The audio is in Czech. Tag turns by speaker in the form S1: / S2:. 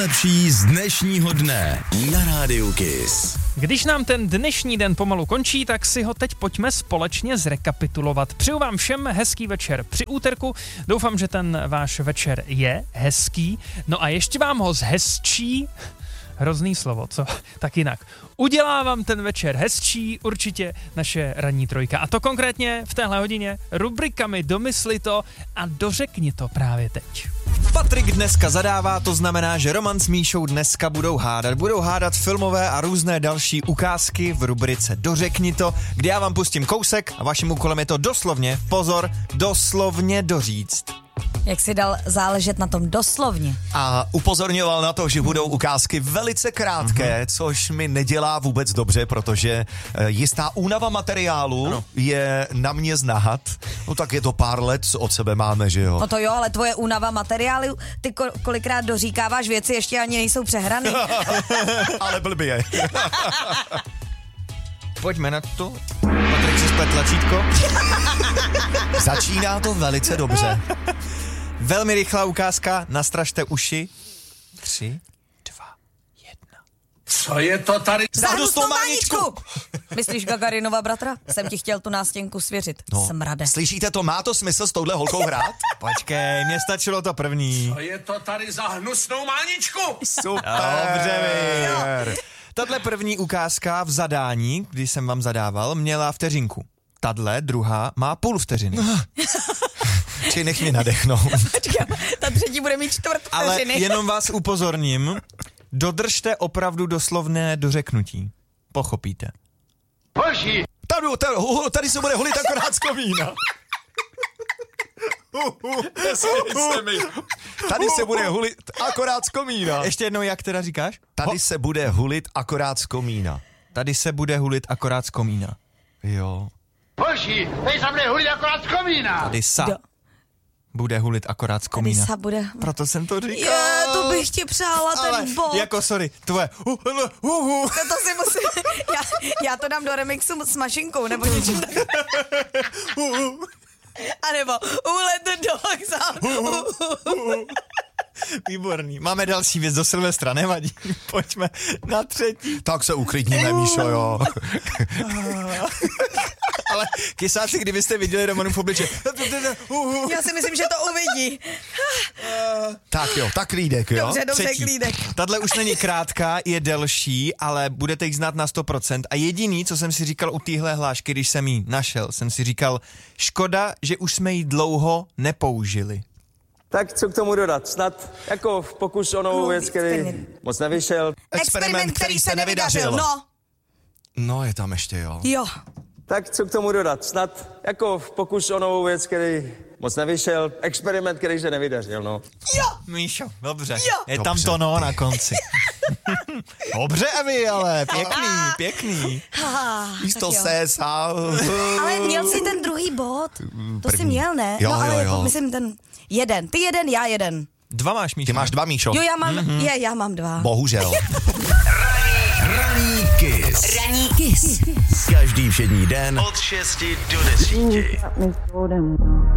S1: nejlepší z dnešního dne na Rádiu Kiss.
S2: Když nám ten dnešní den pomalu končí, tak si ho teď pojďme společně zrekapitulovat. Přeju vám všem hezký večer při úterku. Doufám, že ten váš večer je hezký. No a ještě vám ho zhezčí, hrozný slovo, co? Tak jinak. Udělá vám ten večer hezčí určitě naše ranní trojka. A to konkrétně v téhle hodině rubrikami Domysli to a dořekni to právě teď.
S3: Patrik dneska zadává, to znamená, že Roman s Míšou dneska budou hádat. Budou hádat filmové a různé další ukázky v rubrice Dořekni to, kde já vám pustím kousek a vaším úkolem je to doslovně, pozor, doslovně doříct.
S4: Jak si dal záležet na tom doslovně.
S5: A upozorňoval na to, že budou ukázky velice krátké, což mi nedělá vůbec dobře, protože jistá únava materiálu je na mě znát. No tak je to pár let, co od sebe máme, že jo?
S4: No to jo, ale tvoje únava materiálu, ty kolikrát doříkáváš věci, ještě ani nejsou přehraný.
S5: Ale blbě.
S3: Pojďme na to. Patrik si splet tlačítko.
S5: Začíná to velice dobře.
S3: Velmi rychlá ukázka, nastražte uši. 3, 2, 1.
S6: Co je to tady?
S4: Za hnusnou máničku! Myslíš Gagarinova bratra? Jsem ti chtěl tu nástěnku svěřit. Smrade.
S5: Slyšíte to? Má to smysl s touhle holkou hrát?
S3: Počkej, mně stačilo to první.
S6: Co je to tady za hnusnou máničku?
S3: Super. Dobře, tahle první ukázka v zadání, když jsem vám zadával, měla vteřinku. Tadle druhá má půl vteřiny.
S5: Či nech mě nadechnout.
S4: Počkej, ta třetí bude mít čtvrt vteřiny.
S3: Ale jenom vás upozorním, dodržte opravdu doslovné dořeknutí. Pochopíte.
S6: Boží!
S5: Tady se bude hulit akorát z komína. Tady se bude hulit akorát z komína.
S3: Ještě jednou, jak teda říkáš?
S5: Tady se bude hulit akorát z komína.
S3: Tady se bude hulit akorát z komína.
S5: Jo.
S6: Boží! Tady se bude hulit akorát z komína!
S3: Tady bude hulit akorát z komína.
S4: Tady bude...
S3: Proto jsem to říkal.
S4: To bych ti přála, ten bod.
S3: Jako sorry, tvoje
S4: To si musím... Já to dám do remixu s mašinkou, nebo něčím takovým. A nebo let the dogs out.
S3: Výborný. Máme další věc do Silvestra, nevadí. Pojďme na třetí.
S5: Tak se uklidníme, Míšo, jo.
S3: Ale kysáci, kdybyste viděli Romanův obličej.
S4: Já si myslím, že to uvidí.
S5: Tak jo, tak klídek, jo.
S4: Dobře,
S3: Třetí.
S4: klídek.
S3: Tahle už není krátká, je delší, ale budete ji znát na 100%. A jediný, co jsem si říkal u téhle hlášky, když jsem ji našel, jsem si říkal, škoda, že už jsme ji dlouho nepoužili.
S7: Tak co k tomu dodat? Snad jako pokus o novou věc, který moc nevyšel.
S4: Experiment, který se nevydařil.
S5: No, je tam ještě, jo.
S4: Jo.
S7: Tak co k tomu dodat? Snad jako pokus o novou věc, který moc nevyšel. Experiment, který se nevydařil, no.
S4: Jo.
S3: Míšo, dobře.
S4: Jo.
S3: Je tam to no na konci. Dobře, Evi, ale pěkný.
S5: Místo sésal.
S4: Ale měl jsi ten druhý bod. To jsi měl, ne?
S5: Jo,
S4: no, ale
S5: jo.
S4: jako, myslím ten jeden. Ty jeden, já jeden.
S3: 2 máš, Míšo.
S5: Ty máš 2, Míšo.
S4: Jo, já mám 2.
S5: Bohužel.
S1: Ranní Kiss.
S8: Ranní Kiss.
S1: Každý všední den
S6: Od 6 do 10.